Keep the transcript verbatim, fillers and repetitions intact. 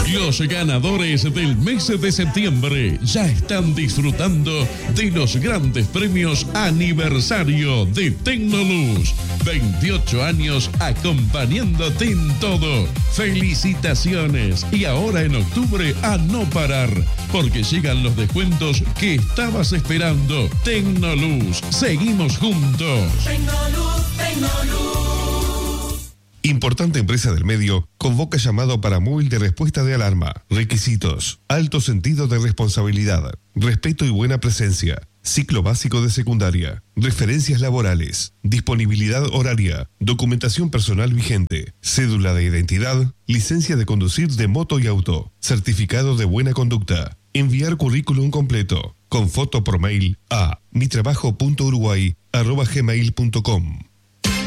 Los ganadores del mes de septiembre ya están disfrutando de los grandes premios aniversario de Tecnoluz. veintiocho años acompañándote en todo. Felicitaciones. Y ahora en octubre a no parar, porque llegan los descuentos que estabas esperando. Tecnoluz. Seguimos juntos. Tecnoluz, Tecnoluz. Importante empresa del medio convoca llamado para móvil de respuesta de alarma. Requisitos: alto sentido de responsabilidad, respeto y buena presencia, ciclo básico de secundaria, referencias laborales, disponibilidad horaria, documentación personal vigente, cédula de identidad, licencia de conducir de moto y auto, certificado de buena conducta. Enviar currículum completo con foto por mail a mitrabajo punto uruguay arroba gmail punto com.